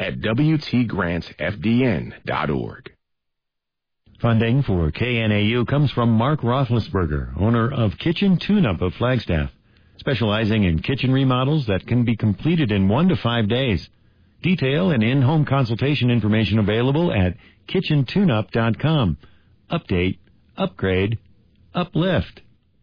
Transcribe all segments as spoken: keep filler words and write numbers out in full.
at w t grants f d n dot org. Funding for K N A U comes from Mark Roethlisberger, owner of Kitchen Tune-Up of Flagstaff, specializing in kitchen remodels that can be completed in one to five days. Detail and in-home consultation information available at kitchen tune up dot com. Update, upgrade, uplift.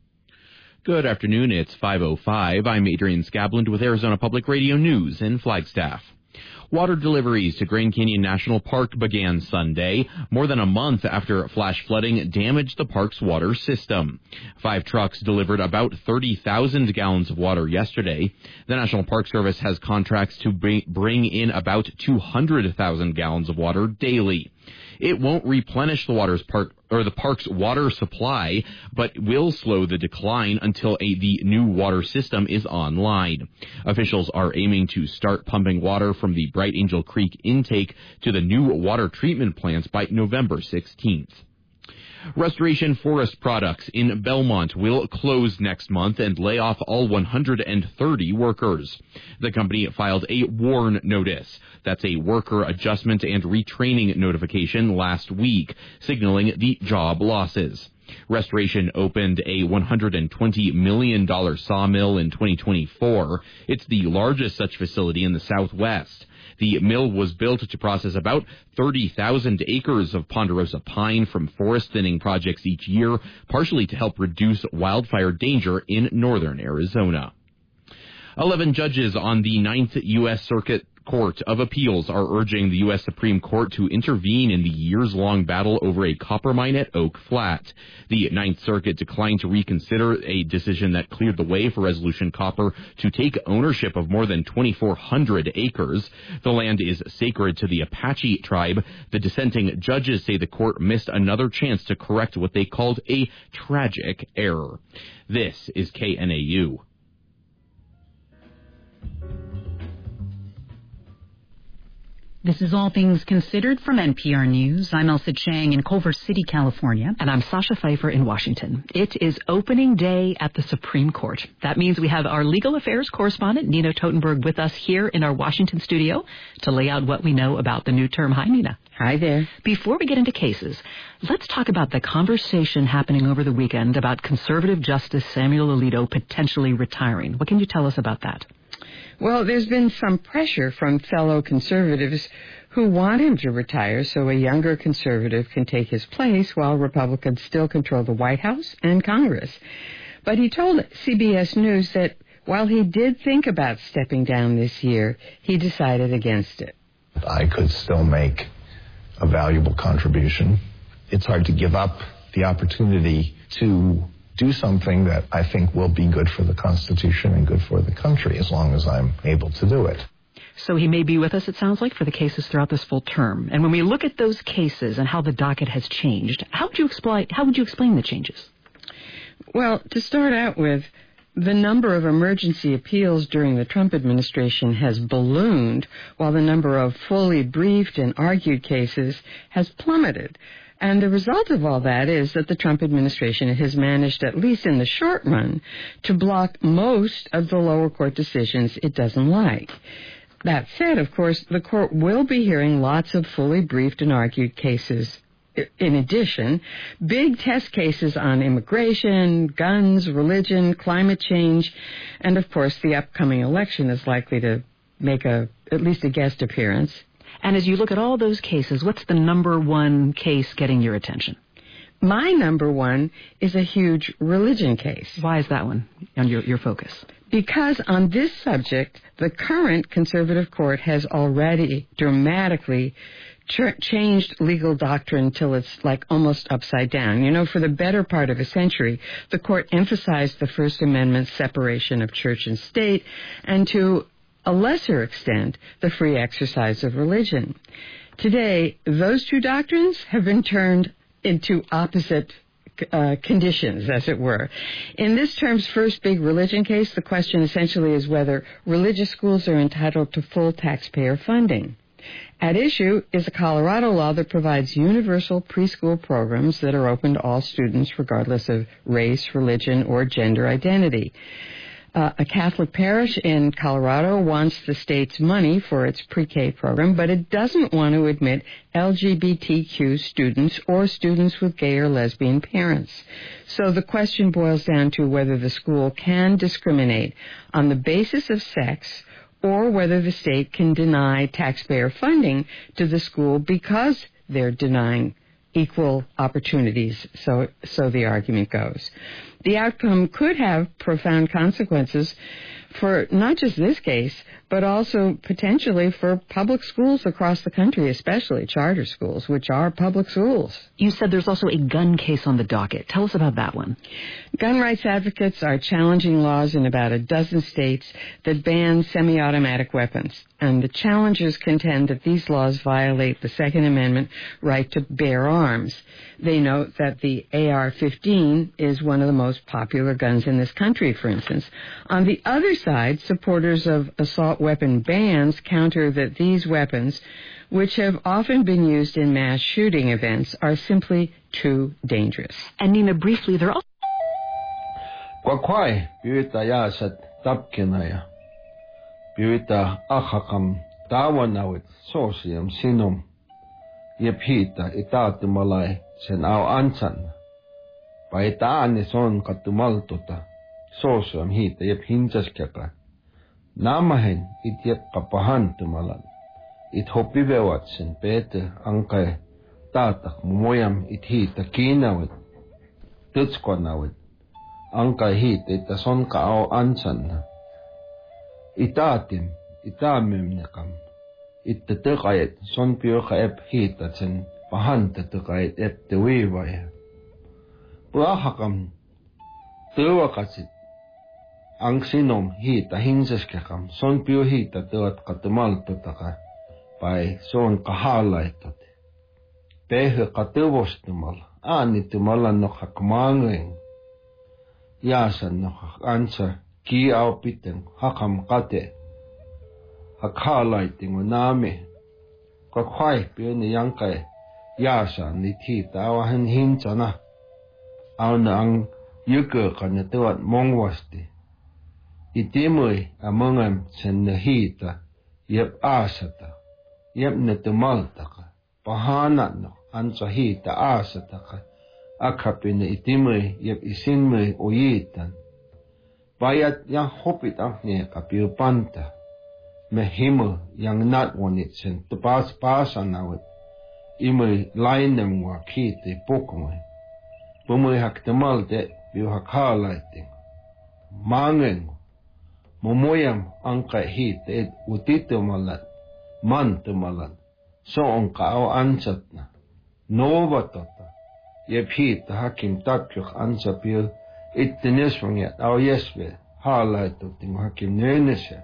Good afternoon. It's five oh five. I'm Adrian Scabland with Arizona Public Radio News in Flagstaff. Water deliveries to Grand Canyon National Park began Sunday, more than a month after flash flooding damaged the park's water system. Five trucks delivered about thirty thousand gallons of water yesterday. The National Park Service has contracts to bring in about two hundred thousand gallons of water daily. It won't replenish the water's park or the park's water supply, but will slow the decline until a, the new water system is online. Officials are aiming to start pumping water from the Bright Angel Creek intake to the new water treatment plants by November sixteenth. Restoration Forest Products in Belmont will close next month and lay off all one hundred thirty workers. The company filed a WARN notice. That's a worker adjustment and retraining notification last week, signaling the job losses. Restoration opened a one hundred twenty million dollars sawmill in twenty twenty-four. It's the largest such facility in the Southwest. The mill was built to process about thirty thousand acres of ponderosa pine from forest thinning projects each year, partially to help reduce wildfire danger in northern Arizona. Eleven judges on the Ninth U S Circuit Court of Appeals are urging the U S Supreme Court to intervene in the years-long battle over a copper mine at Oak Flat. The Ninth Circuit declined to reconsider a decision that cleared the way for Resolution Copper to take ownership of more than twenty-four hundred acres. The land is sacred to the Apache tribe. The dissenting judges say the court missed another chance to correct what they called a tragic error. This is K N A U. This is All Things Considered from N P R News. I'm Elsa Chang in Culver City, California. And I'm Sasha Pfeiffer in Washington. It is opening day at the Supreme Court. That means we have our legal affairs correspondent, Nina Totenberg, with us here in our Washington studio to lay out what we know about the new term. Hi, Nina. Hi there. Before we get into cases, let's talk about the conversation happening over the weekend about conservative Justice Samuel Alito potentially retiring. What can you tell us about that? Well, there's been some pressure from fellow conservatives who want him to retire so a younger conservative can take his place while Republicans still control the White House and Congress. But he told C B S News that while he did think about stepping down this year, he decided against it. I could still make a valuable contribution. It's hard to give up the opportunity to do something that I think will be good for the Constitution and good for the country as long as I'm able to do it. So he may be with us, it sounds like, for the cases throughout this full term. And when we look at those cases and how the docket has changed, how would you explain, how would you explain the changes? Well, to start out with, the number of emergency appeals during the Trump administration has ballooned, while the number of fully briefed and argued cases has plummeted. And the result of all that is that the Trump administration has managed, at least in the short run, to block most of the lower court decisions it doesn't like. That said, of course, the court will be hearing lots of fully briefed and argued cases. In addition, big test cases on immigration, guns, religion, climate change, and of course the upcoming election is likely to make a at least a guest appearance. And as you look at all those cases, what's the number one case getting your attention? My number one is a huge religion case. Why is that one on your, your focus? Because on this subject, the current conservative court has already dramatically ch- changed legal doctrine till it's like almost upside down. You know, for the better part of a century, the court emphasized the First Amendment's separation of church and state, and to a lesser extent, the free exercise of religion. Today, those two doctrines have been turned into opposite uh, conditions, as it were. In this term's first big religion case, the question essentially is whether religious schools are entitled to full taxpayer funding. At issue is a Colorado law that provides universal preschool programs that are open to all students regardless of race, religion, or gender identity. Uh, a Catholic parish in Colorado wants the state's money for its pre-K program, but it doesn't want to admit L G B T Q students or students with gay or lesbian parents. So the question boils down to whether the school can discriminate on the basis of sex or whether the state can deny taxpayer funding to the school because they're denying equal opportunities, so so the argument goes. The outcome could have profound consequences for not just this case, but also potentially for public schools across the country, especially charter schools, which are public schools. You said there's also a gun case on the docket. Tell us about that one. Gun rights advocates are challenging laws in about a dozen states that ban semi-automatic weapons. And the challengers contend that these laws violate the Second Amendment right to bear arms. They note that the A R fifteen is one of the most popular guns in this country, for instance. On the other side, supporters of assault weapon bans counter that these weapons, which have often been used in mass shooting events, are simply too dangerous. And Nina, briefly, they're also... Kwakwai, Purita Yasat Tapkinaya. Purita Achakam, Dawanawit, Sosium Sinum. Yepita, Itatumalai, Sen Au Ansan. Paitaan son Katumaltuta, Sosium Hita, Yep Hinjaskaka. Namahen, it Yep Kapahantumalan. It Hopivewatsen, Pete, Ankai, Tatak, Mumoyam, it Hita, Kinawit, Tutskwanawit. Ankai Hita, it son ka Au Ansan. Itaatim, itaamimnekam. Itta tăqayet, son piuqa ep hiitatsen, pahanta tăqayet ep te wiivaya. Puahakam, tăwaqatsit, angsinom hiita hinseskekam, son piu hiita tăat katamaltutaka, pai son kahalaitat. Pehe katăvostumal, aanitumal nohak maangeng. Yaasan nohak ansa, ki au piteng hakam kate hakhalaiting unami kwakwai piuni yankai yasa ni thita awahan hinchana auna ang yuke kana tuat mongwasti itimui amongam sen hita yep asata yep netumaltaka pahana no ansa hita asataka akapine itimui yep isinmui uyitan Bayat yang hopit ang niya kapiu panta. Mehimu yang nat wanit sen tepas pasan awit. Imoy lainem wa kiti pokmoy. Pumoy hak temal de biu hak halaiting. Mangen. Mumoyam ang kahit et utito malat. Man tumalat. So ang kao ansat na. Nova tota. Yep hit hakim takyuk ansa piu. Ittinesvanget au jesve haalaitutin hakim nönesä.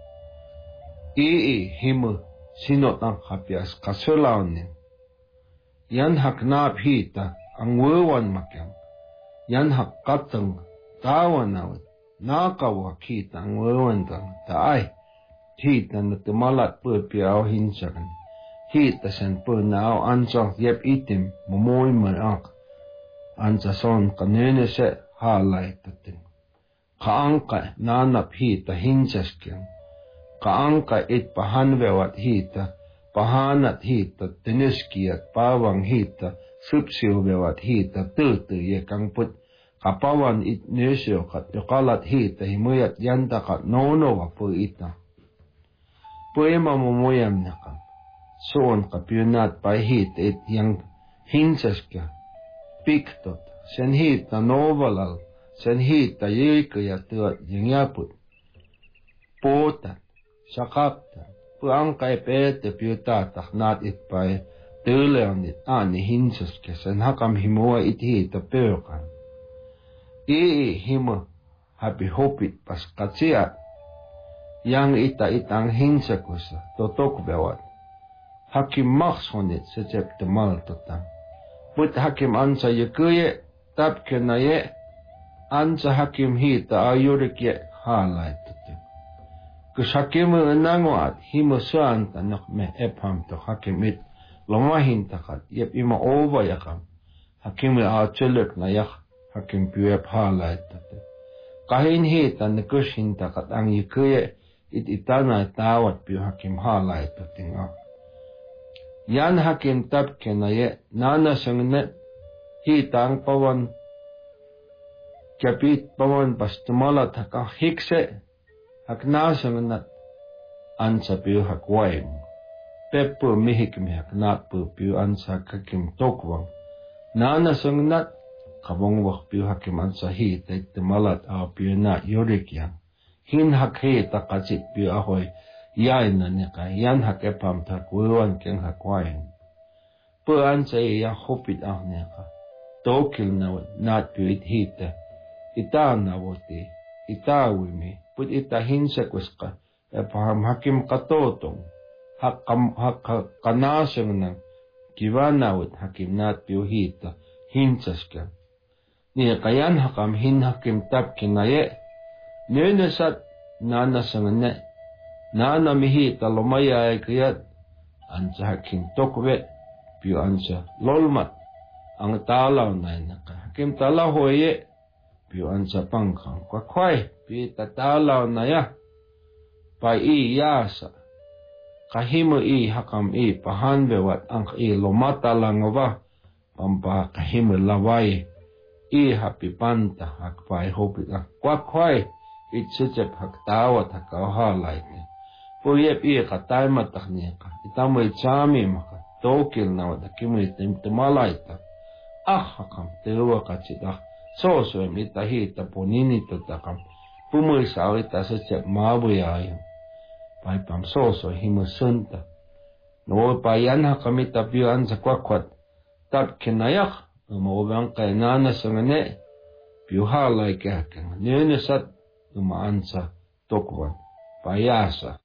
Ii himu sinotan hapias kasulaunin. Yan hak naap hiita ang wuwan makyang. Yan hak katang tawanawit. Naakawa hiita ang wuwan tang taay. Hiita na tumalat purpi au hinsakan. Hiita sen pur na au ansa yep itim mumoy maak. Ansa son kanönesä haalaitatin. Kaangka naanap hiita hinsaskin. Kaangka it pahanvevat hiita, pahanat hiita, tenyskiat pavang hiita, supsiuvevat hiita, töytyjekang put, kapavan it nösyokat, jokalat hiita, himujat jantakat noonova puita. Puema mumujamnakan, suon kapyunat pai hiita it yang hinsaska, piktot, sen hiita novalal, sen hiita jyykköjä työt jengäput. Puutat, sakaptan, puanka ei peete pyytätä naat itpäin tyyleonit aani hinsaske, sen hakam himua it hiita pöykan. Ii himu hapi hopit pas katsiat, yang ita itang hinsakussa totokvevat. Hakim makshonit se tsepte maltotan. Put hakim ansa jykyje, tapkena je, ansa hakim hiita ajurikje haalaitutin. Kus hakimu nangoat himu suanta nok me ephamto hakimit lomahintakat jep ima ovajakam. Hakimu aatselök na jak hakim pyöp haalaitutin. Kahin hita nekushin takat ang yukuye it itana tawat piu hakim halay tutinga. Yan hakim tab kenaye nana sangnet hita ang pawan kapit pawan pastumala taka hikse hak na sangnet ansa piu hakwaim. Peppu mihik mihak napu piu ansa kakim tokwang. Nana sangnet kabong wak piu hakim ansa hita itamalat a piu na yurik yang. Hin hak hita kacit piu ahoy yain na nika yan hak epam tak wiwan keng hakwain. Pu ansa iya hopit ah nika. Tokil na nat piu it hita. Ita na woti. Ita wimi. Put ita hinsa kuska. Epaham hakim katotong. Hak kanasang nang kiwanawit hakim nat piu hita. Hinsas ka. Niya kayan hakam hin hakim tab kinaye. Nunasat nana sangane. Nana mihi talomaya ay kayat. Ansa hakim tokwe. Piu ansa lolmat. Ang talaw na naka. Hakim talaw hoye. Piu ansa pangkang. Kwakway. Piu tatalaw na ya. Pa i yasa. Kahimu i hakam i pahanbewat ang i lomata lang ba. Pampa kahimu laway. I happy panta hak pai hopit ang kwakway. Itsitsip hak tawat hak kauhalay niya. Puyep i katay matak niya ka. Itamoy chami maka. Tokil na wad hakimu itim tumalay ta. Ah hakam tiruwa kachit ah. Sosoem itahita punini tutakam. Pumuy saw ita sa tsep mabuyayang. Pai pam soso himusunta. No pa yan hakam itapiyuan sa kwakwat. Tap kinayak. Umawang kay nana sa ngane. Piuhalay kaya kang nunasat umaan sa tokwan. Payasa.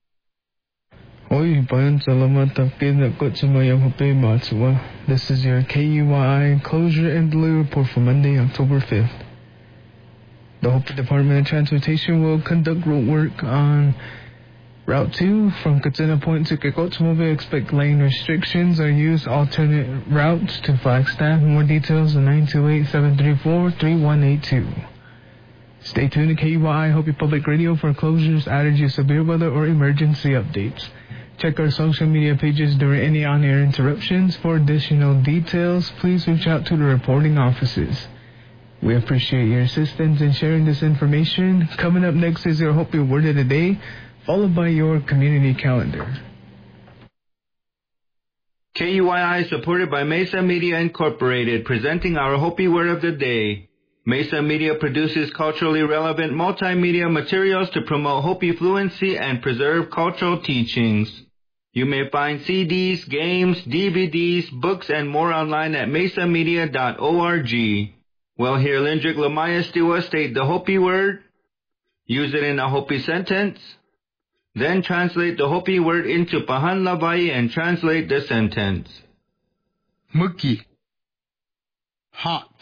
Oi, bayan salamat takin akot sa mayang hupay matsuwa. This is your K U Y I closure and delay report for Monday, October fifth. The Hope Department of Transportation will conduct road work on Route two from Katsina Point to Kekotsumobe. Expect lane restrictions or use alternate routes to Flagstaff. More details at nine two eight, seven three four, three one eight two. Stay tuned to K U Y I Hopi Public Radio for closures, outages, severe weather, or emergency updates. Check our social media pages during any on-air interruptions. For additional details, please reach out to the reporting offices. We appreciate your assistance in sharing this information. Coming up next is your Hopi Word of the Day, followed by your community calendar. K U I I is supported by Mesa Media Incorporated, presenting our Hopi Word of the Day. Mesa Media produces culturally relevant multimedia materials to promote Hopi fluency and preserve cultural teachings. You may find C Ds, games, D V Ds, books, and more online at mesa media dot org. Well, here Lindrick Lamaya Stiwa state the Hopi word, use it in a Hopi sentence, then translate the Hopi word into Pahan Lavai and translate the sentence. Muki. Hot.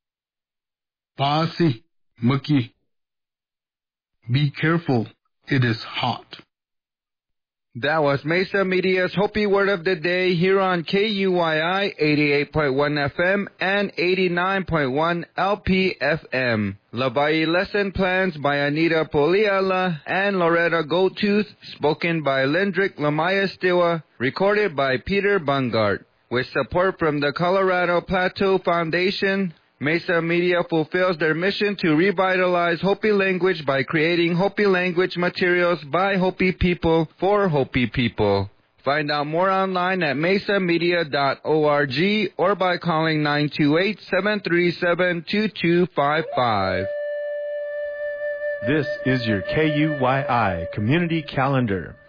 Pasi. Muki. Be careful. It is hot. That was Mesa Media's Hopi Word of the Day here on K U Y I eighty-eight point one F M and eighty-nine point one L P F M. Lavai lesson plans by Anita Poliala and Loretta Goldtooth, spoken by Lindrick Lamaya Stiwa, recorded by Peter Bungart. With support from the Colorado Plateau Foundation, Mesa Media fulfills their mission to revitalize Hopi language by creating Hopi language materials by Hopi people for Hopi people. Find out more online at mesa media dot org or by calling nine two eight, seven three seven, two two five five. This is your K U Y I Community Calendar.